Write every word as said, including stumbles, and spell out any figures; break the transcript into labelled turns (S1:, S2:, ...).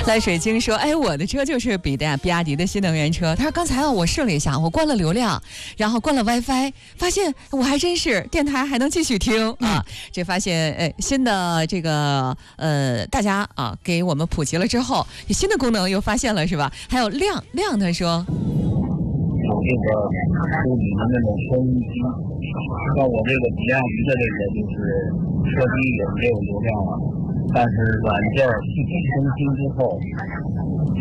S1: 赖水晶说：“哎，我的车就是比亚比亚迪的新能源车。他说刚才啊，我试了一下，我关了流量，然后关了 WiFi， 发现我还真是电台还能继续听啊。这发现哎，新的这个呃，大家啊给我们普及了之后，新的功能又发现了是吧？还有亮亮，他说。”
S2: 有这个处理的那种收音机，像我这个比亚迪的这个就是车机也没有流量了，但是软件系统更新之后，